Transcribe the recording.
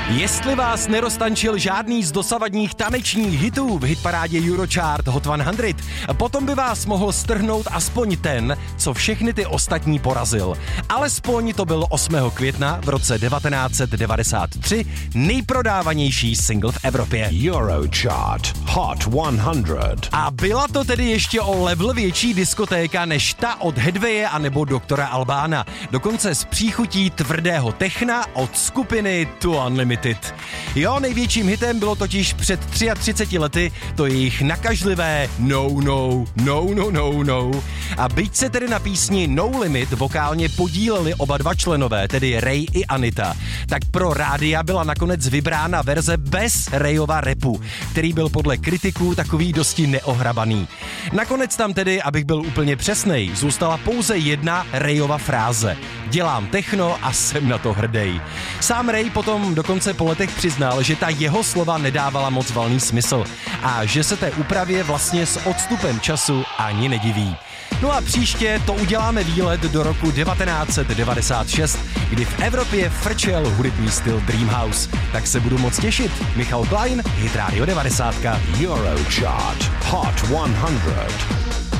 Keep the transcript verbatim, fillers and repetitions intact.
Jestli vás neroztančil žádný z dosavadních tanečních hitů v hitparádě Eurochart Hot sto, potom by vás mohl strhnout aspoň ten, co všechny ty ostatní porazil. Alespoň to byl osmého května v roce devatenáct set devadesát tři nejprodávanější single v Evropě. Eurochart Hot sto. A byla to tedy ještě o level větší diskotéka než ta od Hedveje a nebo doktora Albána. Dokonce s příchutí tvrdého techna od skupiny To Unlimited. Jo, největším hitem bylo totiž před třiceti třemi lety to jejich nakažlivé No No, No No No No. A byť se tedy na písni No Limit vokálně podíleli oba dva členové, tedy Ray i Anita, tak pro rádia byla nakonec vybrána verze bez Rayova rapu, který byl podle kritiků takový dosti neohrabaný. Nakonec tam tedy, abych byl úplně přesnej, zůstala pouze jedna Rayova fráze. Dělám techno a jsem na to hrdej. Sám Ray potom dokonce po letech přiznal, že ta jeho slova nedávala moc valný smysl a že se té úpravě vlastně s odstupem času ani nediví. No a příště to uděláme výlet do roku devatenáct set devadesát šest, kdy v Evropě frčel hudební styl Dream House. Tak se budu moc těšit. Michal Klein, Hit Radio devadesát. Eurochart Hot sto.